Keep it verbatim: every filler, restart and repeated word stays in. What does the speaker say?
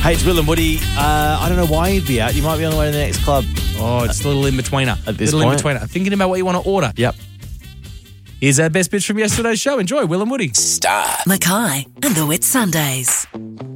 Hey, it's Will and Woody. Uh, I don't know why you'd be out. You might be on the way to the next club. Oh, it's a little in-betweener. At this little point. in-betweener. Thinking about what you want to order. Yep. Here's our best bits from yesterday's show. Enjoy, Will and Woody. Star. Mackay and the Whit Sundays.